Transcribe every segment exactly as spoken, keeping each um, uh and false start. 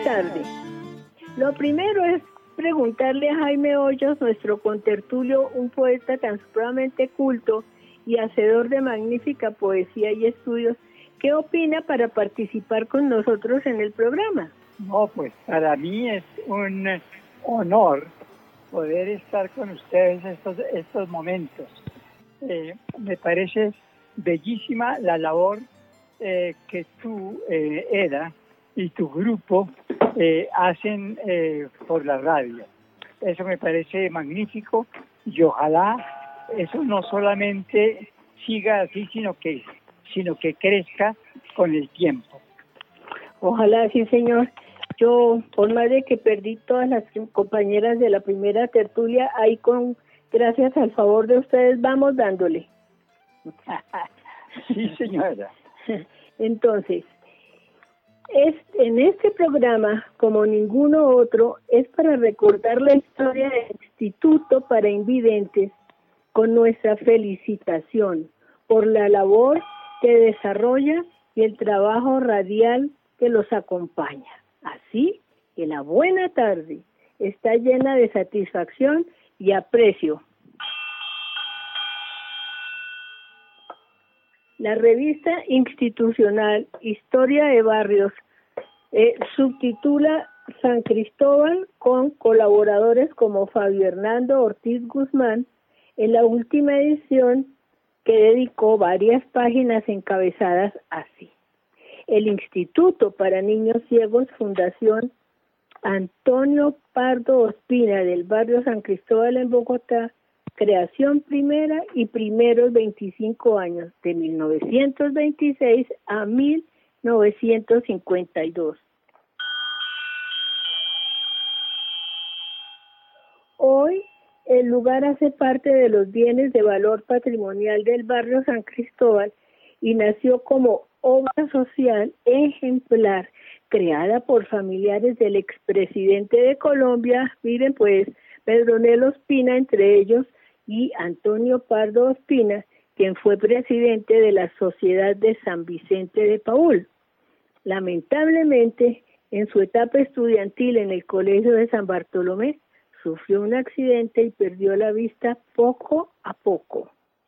tarde. Lo primero es preguntarle a Jaime Hoyos, nuestro contertulio, un poeta tan supremamente culto y hacedor de magnífica poesía y estudios, ¿qué opina para participar con nosotros en el programa? No, pues para mí es un honor poder estar con ustedes estos, estos momentos. Eh, me parece bellísima la labor eh, que tú, eh, Eda, y tu grupo eh, hacen eh, por la radio. Eso me parece magnífico y ojalá eso no solamente siga así, sino que, sino que crezca con el tiempo. Ojalá, sí, señor. Yo, por más de que perdí todas las compañeras de la primera tertulia, ahí con, gracias al favor de ustedes, vamos dándole. Sí, señora. Entonces, es, en este programa, como ninguno otro, es para recordar la historia del Instituto para Invidentes con nuestra felicitación por la labor que desarrolla y el trabajo radial que los acompaña. Así que la buena tarde está llena de satisfacción y aprecio. La revista institucional Historia de Barrios eh, subtitula San Cristóbal con colaboradores como Fabio Hernando Ortiz Guzmán en la última edición, que dedicó varias páginas encabezadas así: el Instituto para Niños Ciegos, Fundación Antonio Pardo Ospina del barrio San Cristóbal en Bogotá, creación primera y primeros veinticinco años, de mil novecientos veintiséis a mil novecientos cincuenta y dos. Hoy el lugar hace parte de los bienes de valor patrimonial del barrio San Cristóbal y nació como obra social ejemplar creada por familiares del expresidente de Colombia, miren pues, Pedronel Ospina entre ellos, y Antonio Pardo Ospina, quien fue presidente de la Sociedad de San Vicente de Paúl. Lamentablemente, en su etapa estudiantil en el Colegio de San Bartolomé, sufrió un accidente y perdió la vista poco a poco.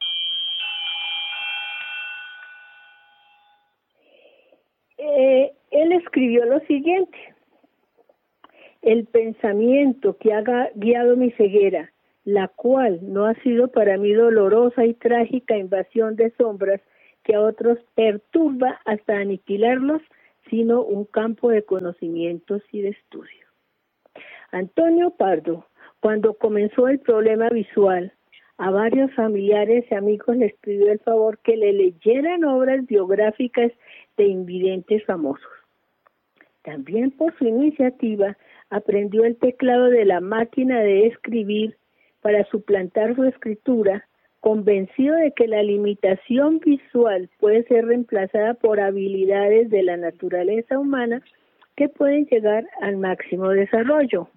Eh, él escribió lo siguiente: el pensamiento que ha guiado mi ceguera, la cual no ha sido para mí dolorosa y trágica invasión de sombras que a otros perturba hasta aniquilarlos, sino un campo de conocimientos y de estudio. Antonio Pardo, cuando comenzó el problema visual, a varios familiares y amigos les pidió el favor que le leyeran obras biográficas de invidentes famosos. También por su iniciativa aprendió el teclado de la máquina de escribir para suplantar su escritura, convencido de que la limitación visual puede ser reemplazada por habilidades de la naturaleza humana que pueden llegar al máximo desarrollo.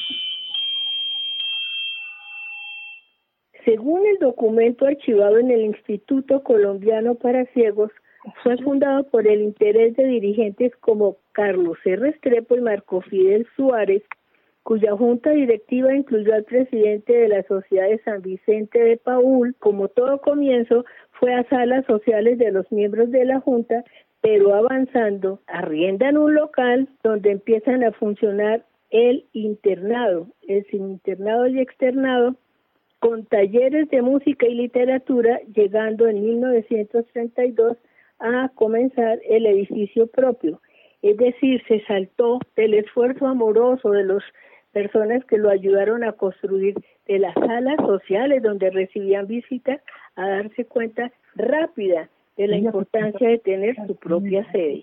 Según el documento archivado en el Instituto Colombiano para Ciegos, fue fundado por el interés de dirigentes como Carlos C. Restrepo y Marco Fidel Suárez, cuya junta directiva incluyó al presidente de la Sociedad de San Vicente de Paúl. Como todo comienzo, fue a salas sociales de los miembros de la junta, pero avanzando, arriendan un local donde empiezan a funcionar el internado, el internado y externado, con talleres de música y literatura, llegando en mil novecientos treinta y dos a comenzar el edificio propio. Es decir, se saltó del esfuerzo amoroso de las personas que lo ayudaron a construir, de las salas sociales donde recibían visitas, a darse cuenta rápida de la importancia de tener su propia sede.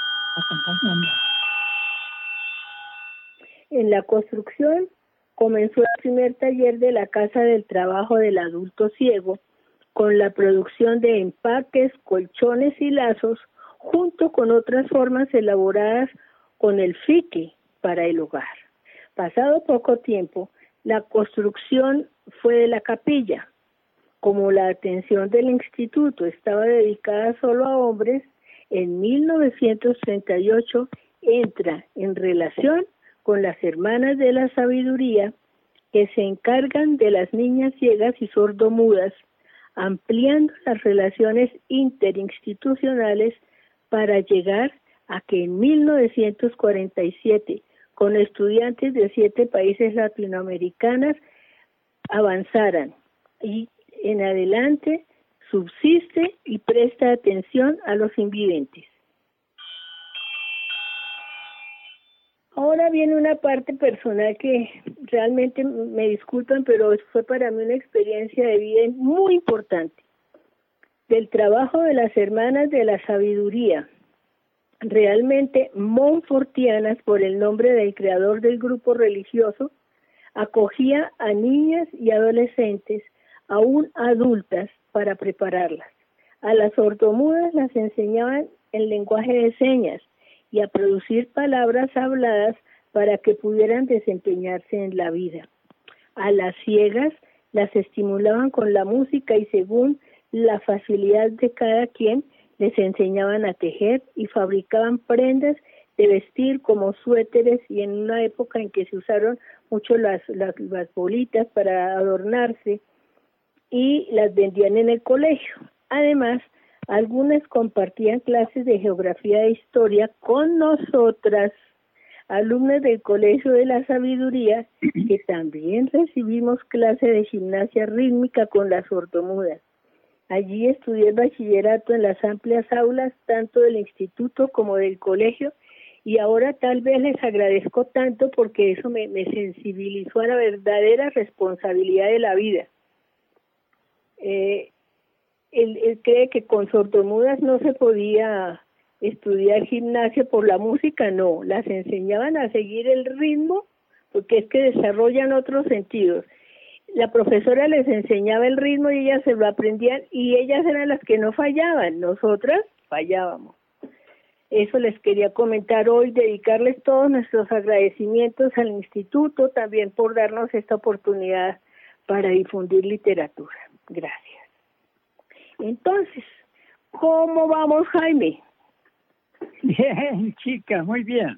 En la construcción comenzó el primer taller de la Casa del Trabajo del Adulto Ciego, con la producción de empaques, colchones y lazos, junto con otras formas elaboradas con el fique para el hogar. Pasado poco tiempo, la construcción fue de la capilla. Como la atención del instituto estaba dedicada solo a hombres, en mil novecientos treinta y ocho entra en relación con las hermanas de la sabiduría que se encargan de las niñas ciegas y sordomudas, ampliando las relaciones interinstitucionales para llegar a que en mil novecientos cuarenta y siete, con estudiantes de siete países latinoamericanos, avanzaran y en adelante subsiste y presta atención a los invidentes. Ahora viene una parte personal que realmente me disculpan, pero fue para mí una experiencia de vida muy importante. Del trabajo de las hermanas de la sabiduría, realmente montfortianas por el nombre del creador del grupo religioso, acogía a niñas y adolescentes, aún adultas, para prepararlas. A las sordomudas las enseñaban el lenguaje de señas y a producir palabras habladas para que pudieran desempeñarse en la vida. A las ciegas las estimulaban con la música y según la facilidad de cada quien les enseñaban a tejer y fabricaban prendas de vestir como suéteres, y en una época en que se usaron mucho las, las, las bolitas para adornarse, y las vendían en el colegio. Además, algunas compartían clases de geografía e historia con nosotras, alumnas del Colegio de la Sabiduría, que también recibimos clase de gimnasia rítmica con las sordomudas. Allí estudié el bachillerato en las amplias aulas, tanto del instituto como del colegio, y ahora tal vez les agradezco tanto porque eso me, me sensibilizó a la verdadera responsabilidad de la vida. Eh, él, él cree que con sordomudas no se podía estudiar gimnasia por la música, no, las enseñaban a seguir el ritmo porque es que desarrollan otros sentidos. La profesora les enseñaba el ritmo y ellas se lo aprendían y ellas eran las que no fallaban, nosotras fallábamos. Eso les quería comentar hoy, dedicarles todos nuestros agradecimientos al instituto también por darnos esta oportunidad para difundir literatura. Gracias. Entonces, ¿cómo vamos, Jaime? Bien, chica, muy bien.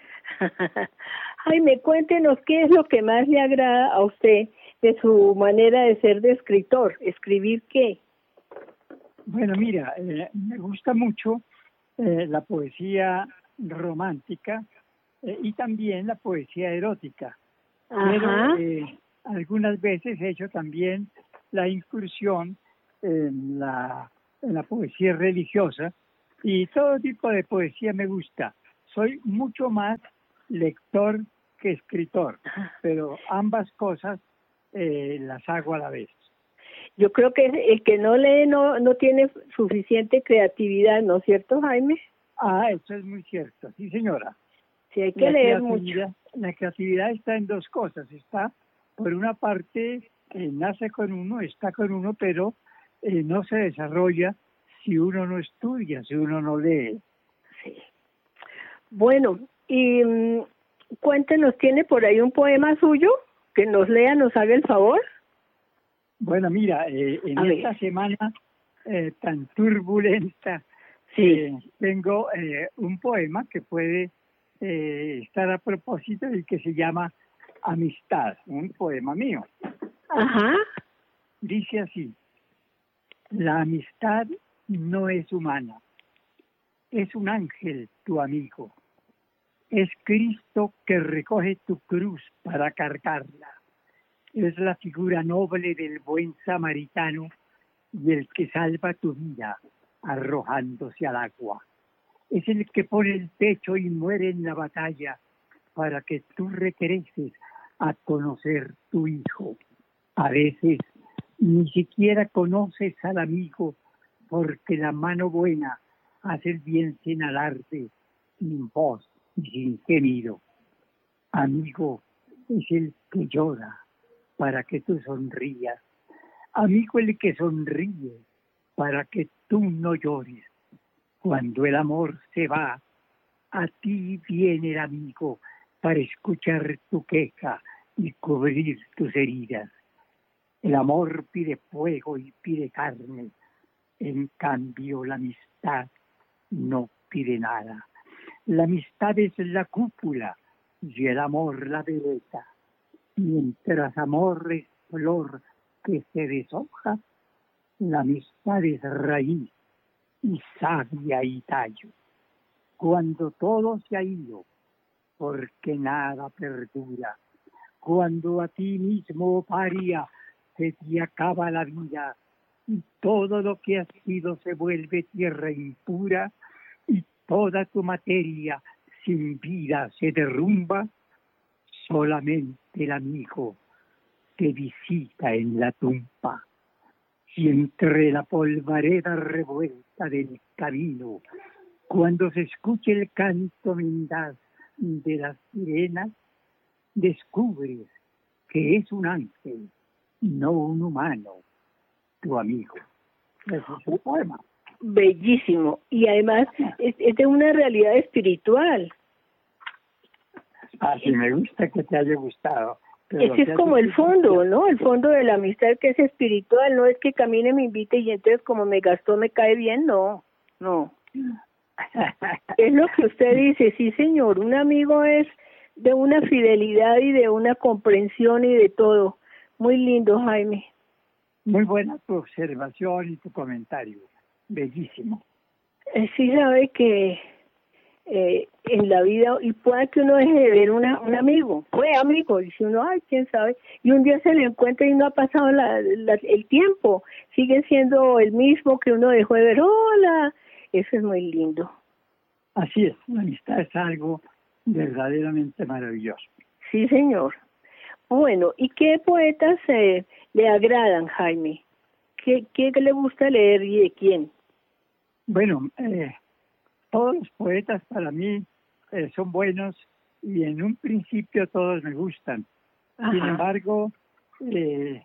Jaime, cuéntenos qué es lo que más le agrada a usted de su manera de ser de escritor. ¿Escribir qué? Bueno, mira, eh, me gusta mucho eh, la poesía romántica eh, y también la poesía erótica. Ajá. Pero eh, algunas veces he hecho también la incursión en la, en la poesía religiosa y todo tipo de poesía me gusta. Soy mucho más lector que escritor, pero ambas cosas eh, las hago a la vez. Yo creo que el que no lee no, no tiene suficiente creatividad, ¿no es cierto, Jaime? Ah, eso es muy cierto, sí señora. Sí, hay que la leer mucho. La creatividad está en dos cosas. Está, por una parte, eh, nace con uno, está con uno, pero eh, no se desarrolla si uno no estudia, si uno no lee. Sí. Bueno, y um, cuéntenos, ¿tiene por ahí un poema suyo? Que nos lea, nos haga el favor. Bueno, mira, eh, en A esta ver. semana eh, tan turbulenta, sí. eh, tengo eh, un poema que puede eh, estar a propósito y que se llama Amistad, un poema mío. Ajá. Dice así: la amistad no es humana, es un ángel tu amigo, es Cristo que recoge tu cruz para cargarla. Es la figura noble del buen samaritano y el que salva tu vida arrojándose al agua. Es el que pone el pecho y muere en la batalla para que tú regreses a conocer tu hijo. A veces ni siquiera conoces al amigo porque la mano buena hace el bien sin alarde, sin voz y sin gemido. Amigo es el que llora para que tú sonrías. Amigo el que sonríe para que tú no llores. Cuando el amor se va, a ti viene el amigo para escuchar tu queja y cubrir tus heridas. El amor pide fuego y pide carne. En cambio, la amistad no pide nada. La amistad es la cúpula y el amor la vereta. Mientras amor es flor que se deshoja, la amistad es raíz y savia y tallo. Cuando todo se ha ido, porque nada perdura, cuando a ti mismo, paria, se te acaba la vida, y todo lo que has sido se vuelve tierra impura, y toda tu materia sin vida se derrumba, solamente el amigo te visita en la tumba. Y entre la polvareda revuelta del camino, cuando se escuche el canto mendaz de las sirenas, descubres que es un ángel, no un humano, tu amigo. Ese es un poema. Bellísimo. Y además es, es de una realidad espiritual. Así me gusta que te haya gustado. Ese es como el fondo, ¿no? El fondo de la amistad, que es espiritual. No es que camine, me invite y entonces como me gastó me cae bien. No, no. Es lo que usted dice, sí señor. Un amigo es de una fidelidad y de una comprensión y de todo. Muy lindo, Jaime. Muy buena tu observación y tu comentario. Bellísimo. Eh, sí sabe que eh, en la vida, y puede que uno deje de ver una, un amigo, fue amigo, y si uno, ay, quién sabe, y un día se le encuentra y no ha pasado la, la, el tiempo, sigue siendo el mismo que uno dejó de ver, hola, eso es muy lindo. Así es, la amistad es algo verdaderamente maravilloso. Sí, señor. Bueno, ¿y qué poetas eh, le agradan, Jaime? ¿Qué, ¿Qué le gusta leer y de quién? Bueno, eh, todos los poetas para mí eh, son buenos y en un principio todos me gustan. Ajá. Sin embargo, eh,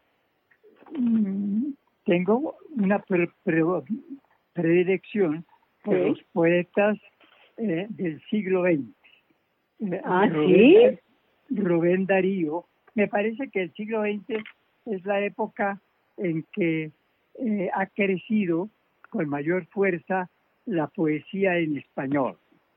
tengo una pre pre predilección por ¿sí? los poetas eh, del siglo veinte. Eh, ¿Ah, Rubén, sí? Rubén Darío. Me parece que el siglo veinte es la época en que eh, ha crecido con mayor fuerza la poesía en español.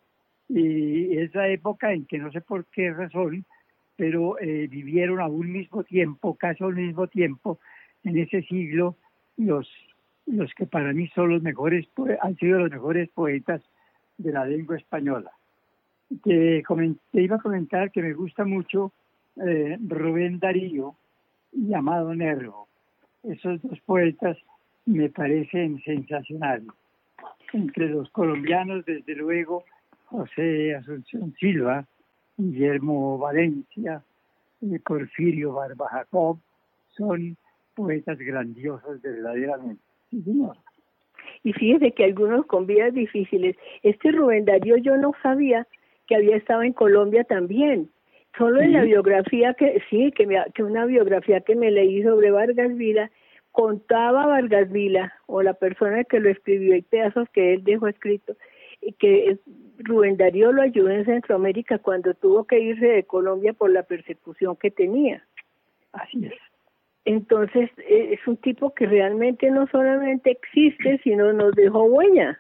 Y es la época en que no sé por qué razón, pero eh, vivieron a un mismo tiempo, casi al mismo tiempo, en ese siglo, los, los que para mí son los mejores, han sido los mejores poetas de la lengua española. Te, te iba a comentar que me gusta mucho eh, Rubén Darío y Amado Nervo. Esos dos poetas me parecen sensacionales. Entre los colombianos, desde luego, José Asunción Silva, Guillermo Valencia, y Porfirio Barba Jacob, son poetas grandiosos verdaderamente. Sí, señor. Y fíjese que algunos con vidas difíciles. Este Rubén Darío yo no sabía que había estado en Colombia también. Solo ¿sí? En la biografía que, sí, que, me, que una biografía que me leí sobre Vargas Vila, contaba Vargas Vila, o la persona que lo escribió, hay pedazos que él dejó escritos, que Rubén Darío lo ayudó en Centroamérica cuando tuvo que irse de Colombia por la persecución que tenía. Así es. Entonces, es un tipo que realmente no solamente existe, sino nos dejó huella.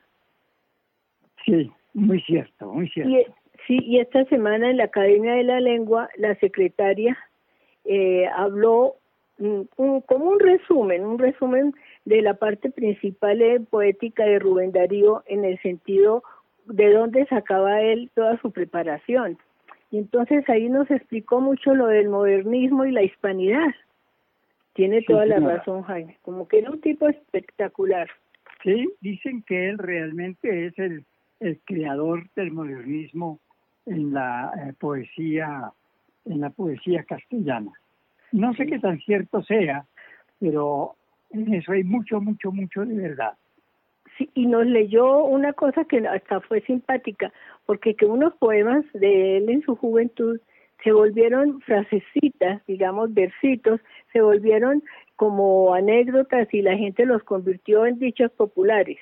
Sí, muy cierto, muy cierto. Y, sí, y esta semana en la Academia de la Lengua, la secretaria eh, habló un, un, como un resumen, un resumen de la parte principal eh, poética de Rubén Darío, en el sentido de dónde sacaba él toda su preparación. Y entonces ahí nos explicó mucho lo del modernismo y la hispanidad. Tiene sí, toda señora. La razón, Jaime, como que era un tipo espectacular. Sí, dicen que él realmente es el, el creador del modernismo en la eh, poesía, en la poesía castellana. No sé sí. qué tan cierto sea, pero en eso hay mucho, mucho, mucho de verdad. Sí, y nos leyó una cosa que hasta fue simpática, porque que unos poemas de él en su juventud se volvieron frasecitas, digamos, versitos, se volvieron como anécdotas y la gente los convirtió en dichos populares.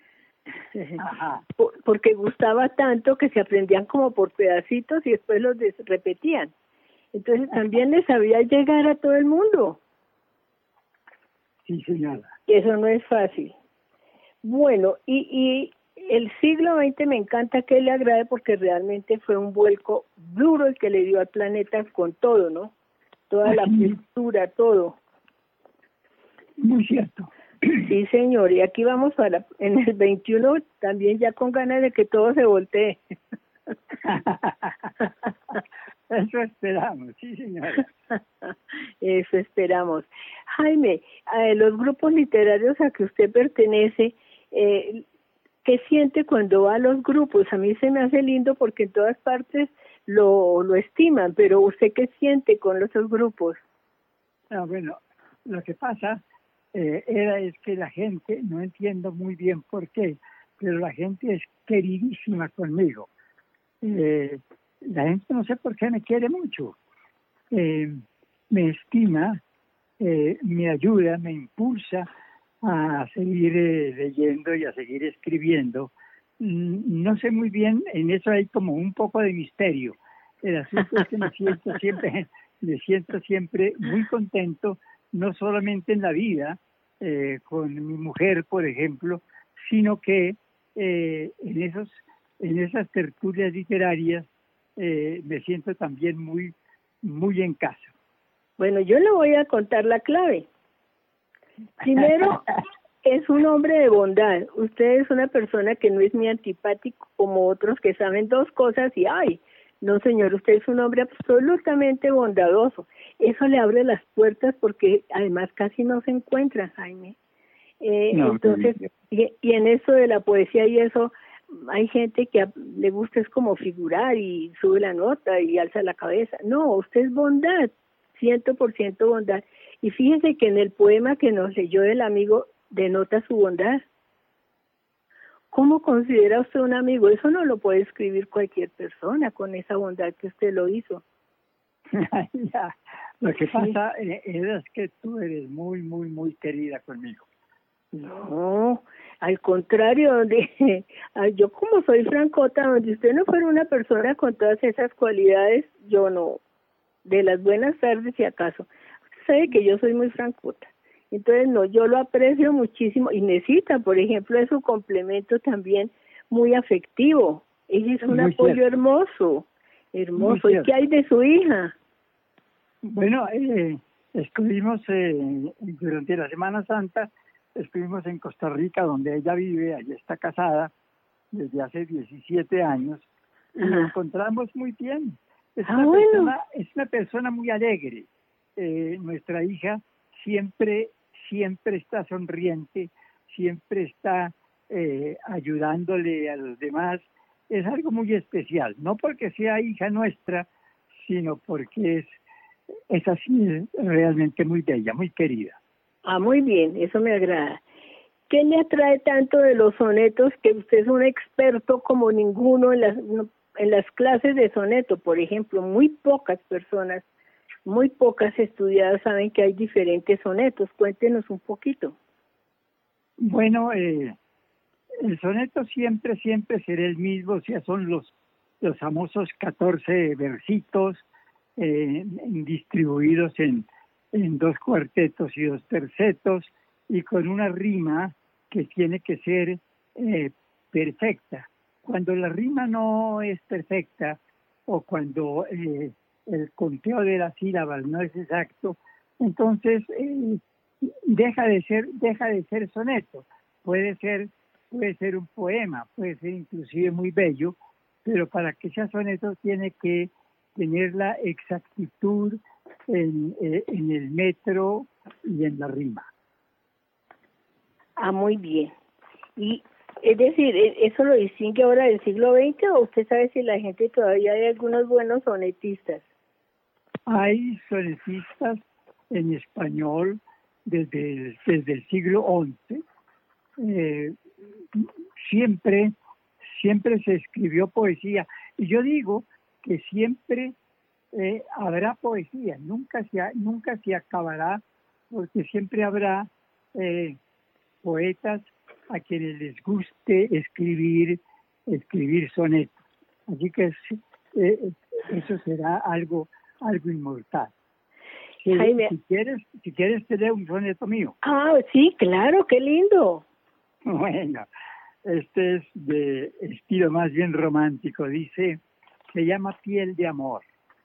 Ajá. Porque gustaba tanto que se aprendían como por pedacitos y después los repetían. Entonces también les sabía llegar a todo el mundo. Sí, señora. Y eso no es fácil. Bueno, y, y el siglo veinte me encanta que le agrade porque realmente fue un vuelco duro el que le dio al planeta con todo, ¿no? Toda la cultura, todo. Muy cierto. Sí, señor, y aquí vamos para en el veintiuno también ya con ganas de que todo se voltee. Eso esperamos, sí, señora. Eso esperamos. Jaime, a los grupos literarios a que usted pertenece, eh, ¿qué siente cuando va a los grupos? A mí se me hace lindo porque en todas partes lo, lo estiman, pero ¿usted qué siente con los otros grupos? Ah, bueno, lo que pasa eh, era es que la gente, no entiendo muy bien por qué, pero la gente es queridísima conmigo. Eh, la gente no sé por qué me quiere mucho. Eh, me estima, eh, me ayuda, me impulsa a seguir eh, leyendo y a seguir escribiendo. Mm, no sé muy bien, en eso hay como un poco de misterio. El asunto es que me siento siempre, me siento siempre muy contento, no solamente en la vida, eh, con mi mujer, por ejemplo, sino que eh, en esos, en esas tertulias literarias eh, me siento también muy, muy en casa. Bueno, yo le voy a contar la clave. Primero, es un hombre de bondad. Usted es una persona que no es ni antipático como otros que saben dos cosas y ¡ay! No, señor, usted es un hombre absolutamente bondadoso. Eso le abre las puertas porque además casi no se encuentra, Jaime. Eh, No, entonces, y, y en eso de la poesía y eso, hay gente que a, le gusta es como figurar y sube la nota y alza la cabeza. No, usted es bondad, ciento por ciento bondad. Y fíjese que en el poema que nos leyó el amigo denota su bondad. ¿Cómo considera usted un amigo? Eso no lo puede escribir cualquier persona con esa bondad que usted lo hizo. Ya. Lo que pasa sí. es que tú eres muy, muy, muy querida conmigo. No, al contrario, donde yo como soy francota, donde usted no fuera una persona con todas esas cualidades, yo no. De las buenas tardes, si acaso. Usted sabe que yo soy muy francota. Entonces, no, yo lo aprecio muchísimo y necesita, por ejemplo, es su complemento también muy afectivo. Ella es un muy apoyo cierto. hermoso, hermoso. ¿Y qué hay de su hija? Bueno, eh, estuvimos eh, durante la Semana Santa, estuvimos en Costa Rica, donde ella vive, allí está casada desde hace diecisiete años, y Ajá. nos encontramos muy bien. Es, ah, una bueno. persona, es una persona muy alegre. Eh, nuestra hija siempre, siempre está sonriente, siempre está eh, ayudándole a los demás. Es algo muy especial, no porque sea hija nuestra, sino porque es, es así, realmente muy bella, muy querida. Ah, muy bien, eso me agrada. ¿Qué le atrae tanto de los sonetos que usted es un experto como ninguno en las, en las clases de soneto? Por ejemplo, muy pocas personas, muy pocas estudiadas saben que hay diferentes sonetos. Cuéntenos un poquito. Bueno, eh, el soneto siempre, siempre será el mismo, o sea, son los, los famosos catorce versitos eh, distribuidos en, en dos cuartetos y dos tercetos y con una rima que tiene que ser eh, perfecta. Cuando la rima no es perfecta o cuando eh, el conteo de las sílabas no es exacto, entonces eh, deja de ser deja de ser soneto. Puede ser puede ser un poema, puede ser inclusive muy bello, pero para que sea soneto tiene que tener la exactitud en, eh, en el metro y en la rima. Ah, muy bien. Y es decir, ¿eso lo distingue ahora del siglo veinte o usted sabe si la gente todavía hay algunos buenos sonetistas? Hay sonetistas en español desde el, desde el siglo once. Eh, siempre, siempre se escribió poesía. Y yo digo que siempre eh, habrá poesía, nunca se, nunca se acabará, porque siempre habrá eh, poetas a quienes les guste escribir escribir sonetos. Así que eh, eso será algo algo inmortal. Si, Jaime, si quieres si quieres te leo un soneto mío. Ah, sí, claro, qué lindo. Bueno, este es de estilo más bien romántico. Dice, se llama Piel de Amor.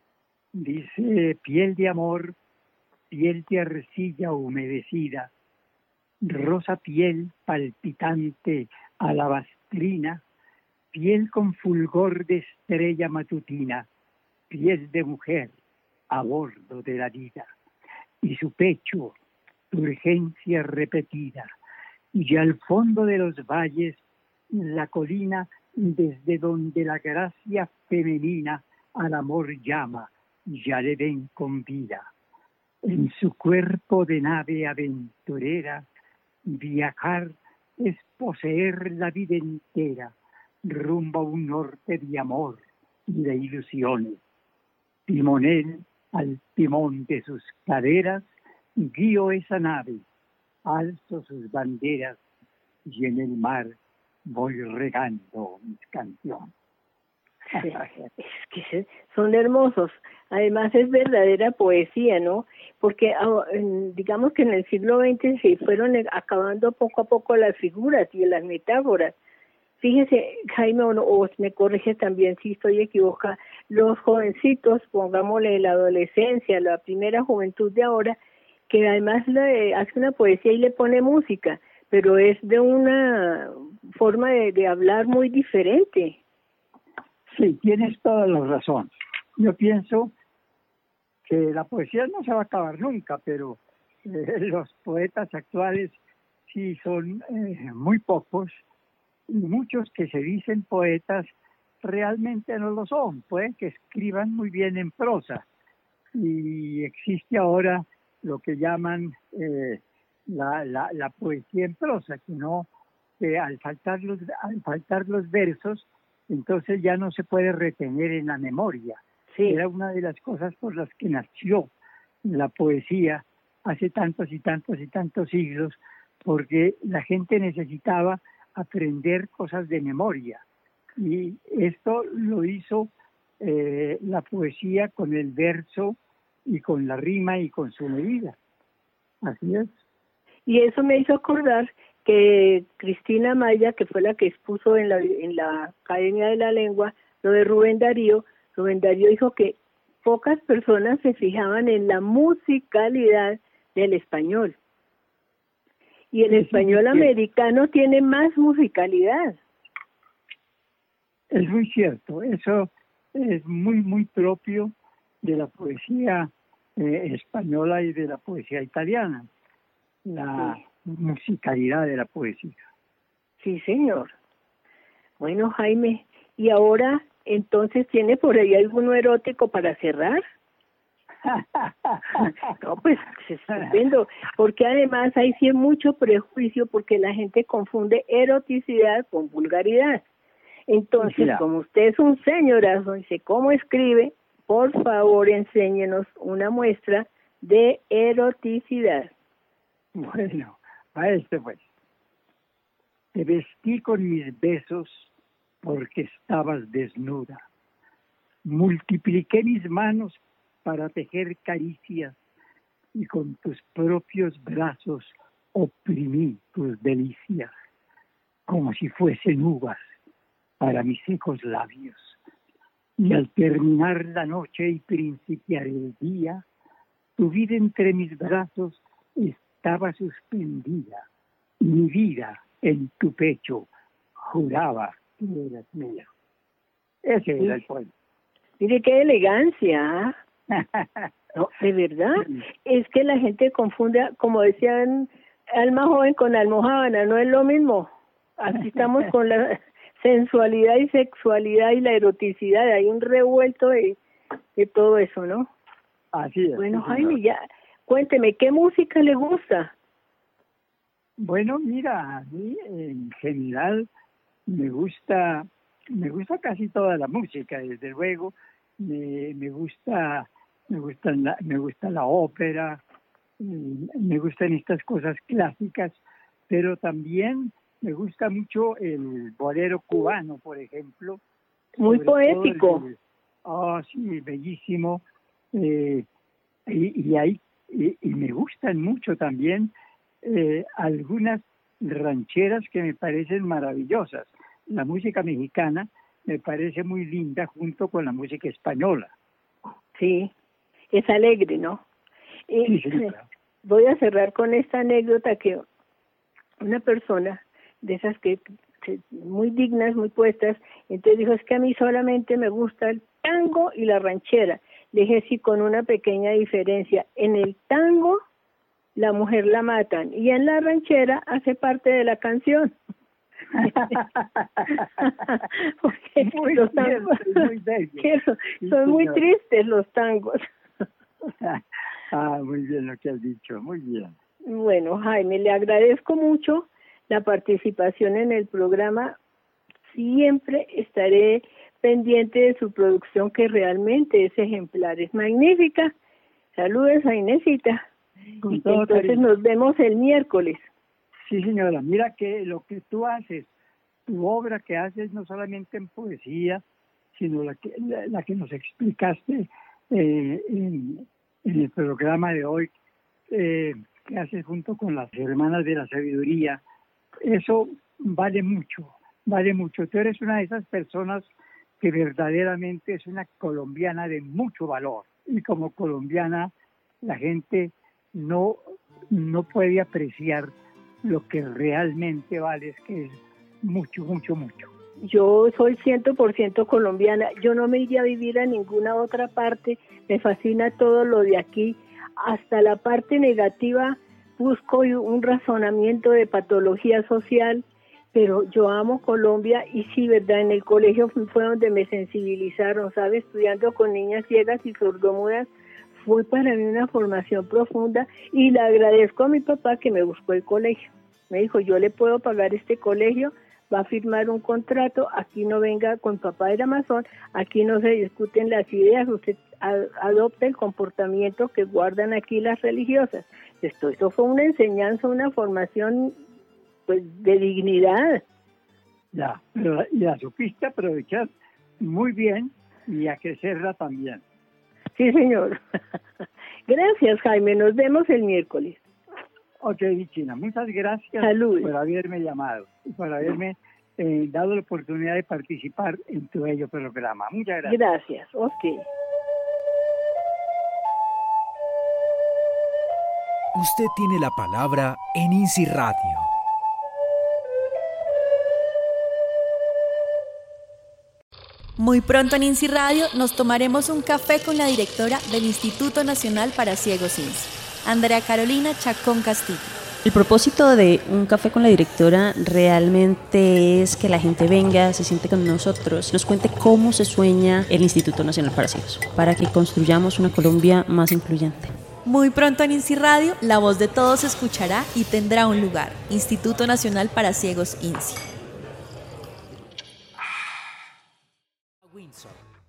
Dice, piel de amor, piel de arcilla humedecida, rosa piel palpitante alabastrina, piel con fulgor de estrella matutina, piel de mujer a bordo de la vida, y su pecho, urgencia repetida, y al fondo de los valles, la colina desde donde la gracia femenina al amor llama, ya le ven con vida. En su cuerpo de nave aventurera, viajar es poseer la vida entera, rumbo a un norte de amor y de ilusiones. Timonel al timón de sus caderas, guío esa nave, alzo sus banderas y en el mar voy regando mis canciones. Sí, es que son hermosos. Además es verdadera poesía, ¿no? Porque digamos que en el siglo veinte se fueron acabando poco a poco las figuras y las metáforas. Fíjese, Jaime, o, o me corrige también si estoy equivocada, los jovencitos, pongámosle la adolescencia, la primera juventud de ahora, que además le hace una poesía y le pone música, pero es de una forma de, de hablar muy diferente. Sí, tienes toda la razón. Yo pienso que la poesía no se va a acabar nunca, pero eh, los poetas actuales sí son eh, muy pocos, y muchos que se dicen poetas realmente no lo son, pueden que escriban muy bien en prosa. Y existe ahora lo que llaman eh, la, la, la poesía en prosa, que no, que al faltar los, al faltar los versos, entonces ya no se puede retener en la memoria. Sí. Era una de las cosas por las que nació la poesía hace tantos y tantos y tantos siglos, porque la gente necesitaba aprender cosas de memoria. Y esto lo hizo eh, la poesía con el verso y con la rima y con su medida. Así es. Y eso me hizo acordar que Cristina Maya, que fue la que expuso en la, en la Academia de la Lengua, lo de Rubén Darío, Rubén Darío dijo que pocas personas se fijaban en la musicalidad del español. Y el sí, español sí, americano tiene más musicalidad. Es muy cierto, eso es muy, muy propio de la poesía eh, española y de la poesía italiana. La sí. musicalidad de la poesía. Sí, señor. Bueno, Jaime, ¿y ahora entonces tiene por ahí alguno erótico para cerrar? No, pues es estupendo, porque además hay sí mucho prejuicio porque la gente confunde eroticidad con vulgaridad. Entonces, sí, como usted es un señorazo y sé cómo escribe, por favor enséñenos una muestra de eroticidad. Bueno, a este pues. Te vestí con mis besos porque estabas desnuda. Multipliqué mis manos para tejer caricias y con tus propios brazos oprimí tus delicias, como si fuesen uvas para mis secos labios. Y al terminar la noche y principiar el día, tu vida entre mis brazos estaba suspendida, y mi vida en tu pecho juraba que eras mía. Ese sí. Era el poema. Mire qué elegancia. No, de verdad, es que la gente confunde, como decían, alma joven con almojábana, no es lo mismo. Así estamos con la sensualidad y sexualidad y la eroticidad, hay un revuelto de, de todo eso, ¿no? Así es. Bueno, sí, Jaime, ya, cuénteme, ¿qué música le gusta? Bueno, mira, a mí en general me gusta, me gusta casi toda la música, desde luego, me, me gusta, me gusta la, me gusta la ópera, me gustan estas cosas clásicas, pero también me gusta mucho el bolero cubano, por ejemplo. Muy poético. Ah, oh, sí, bellísimo. Eh, y, y, hay, y, y me gustan mucho también eh, algunas rancheras que me parecen maravillosas. La música mexicana me parece muy linda junto con la música española. Sí, es alegre, ¿no? Y Sí, señora. Voy a cerrar con esta anécdota que una persona de esas que, que muy dignas, muy puestas, entonces dijo, es que a mí solamente me gusta el tango y la ranchera. Le dije, sí, con una pequeña diferencia. En el tango, la mujer la matan, y en la ranchera hace parte de la canción. Porque muy los cierto, tangos muy bello. que son, Sí, son muy señor. tristes los tangos. Ah, muy bien lo que has dicho, muy bien. Bueno, Jaime, le agradezco mucho la participación en el programa. Siempre estaré pendiente de su producción, que realmente es ejemplar, es magnífica. Saludos a Inesita. Con Y todo entonces cariño. nos vemos el miércoles. Sí, señora, mira que lo que tú haces, tu obra que haces no solamente en poesía, sino la que, la, la que nos explicaste eh, en, en el programa de hoy, eh, que haces junto con las hermanas de la sabiduría, eso vale mucho, vale mucho. Tú eres una de esas personas que verdaderamente es una colombiana de mucho valor, y como colombiana la gente no, no puede apreciar lo que realmente vale, es que es mucho, mucho, mucho. Yo soy cien por ciento colombiana, yo no me iría a vivir a ninguna otra parte, me fascina todo lo de aquí, hasta la parte negativa busco un razonamiento de patología social, pero yo amo Colombia y sí, verdad, en el colegio fue donde me sensibilizaron, ¿sabes? Estudiando con niñas ciegas y sordomudas, fue para mí una formación profunda, y le agradezco a mi papá que me buscó el colegio. Me dijo, yo le puedo pagar este colegio, va a firmar un contrato, aquí no venga, con papá era masón, aquí no se discuten las ideas, usted a, adopta el comportamiento que guardan aquí las religiosas. Esto, eso fue una enseñanza, una formación pues de dignidad. Ya, pero la, y la supiste aprovechar muy bien y a crecerla también. Sí, señor. Gracias, Jaime, nos vemos el miércoles. Ok, China, muchas gracias Salud. por haberme llamado y por haberme eh, dado la oportunidad de participar en tu bello programa. Muchas gracias. Gracias, ok. Usted tiene la palabra en INSI Radio. Muy pronto en INSI Radio nos tomaremos un café con la directora del Instituto Nacional para Ciegos INSI, Andrea Carolina Chacón Castillo. El propósito de un café con la directora realmente es que la gente venga, se siente con nosotros, nos cuente cómo se sueña el Instituto Nacional para Ciegos, para que construyamos una Colombia más incluyente. Muy pronto en INSI Radio, la voz de todos se escuchará y tendrá un lugar. Instituto Nacional para Ciegos INSI. Windsor,